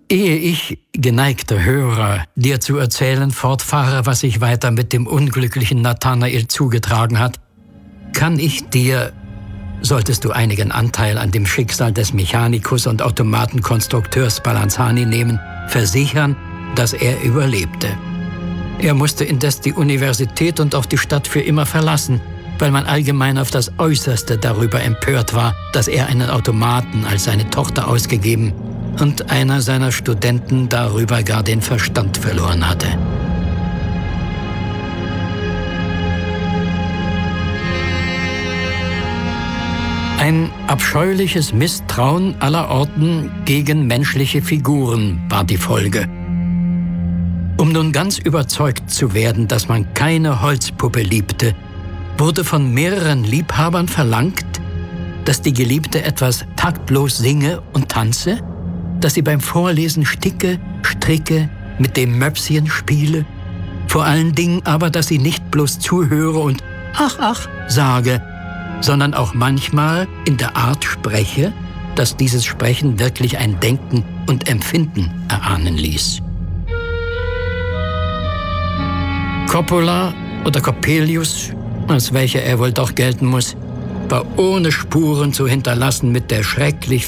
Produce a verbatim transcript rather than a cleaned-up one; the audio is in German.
Ehe ich, geneigter Hörer, dir zu erzählen fortfahre, was sich weiter mit dem unglücklichen Nathanael zugetragen hat, kann ich dir, solltest du einigen Anteil an dem Schicksal des Mechanikus und Automatenkonstrukteurs Spallanzani nehmen, versichern, dass er überlebte. Er musste indes die Universität und auch die Stadt für immer verlassen, weil man allgemein auf das Äußerste darüber empört war, dass er einen Automaten als seine Tochter ausgegeben und einer seiner Studenten darüber gar den Verstand verloren hatte. Ein abscheuliches Misstrauen aller Orten gegen menschliche Figuren war die Folge. Um nun ganz überzeugt zu werden, dass man keine Holzpuppe liebte, wurde von mehreren Liebhabern verlangt, dass die Geliebte etwas taktlos singe und tanze, dass sie beim Vorlesen sticke, stricke, mit dem Möpschen spiele, vor allen Dingen aber, dass sie nicht bloß zuhöre und »ach, ach« sage, sondern auch manchmal in der Art spreche, dass dieses Sprechen wirklich ein Denken und Empfinden erahnen ließ. Coppola oder Coppelius, als welcher er wohl doch gelten muss, war ohne Spuren zu hinterlassen mit der schrecklich